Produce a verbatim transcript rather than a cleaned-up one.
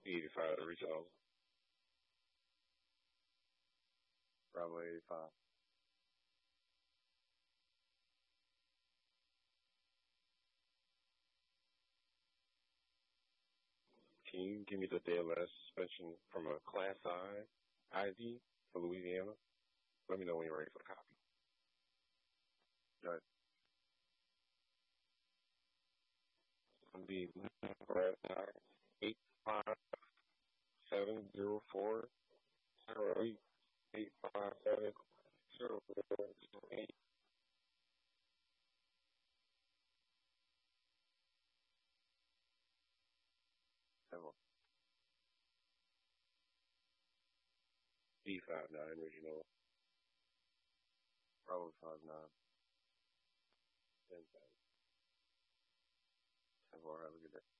eighty-five original. Bravo eighty-five. Can you give me the day of last suspension from a Class I I D for Louisiana? Let me know when you're ready for the copy. Right. The Class I eight five seven zero four zero eight eight five seven zero four zero eight. D five nine original. Bravo five nine. ten thousand. Have a good day.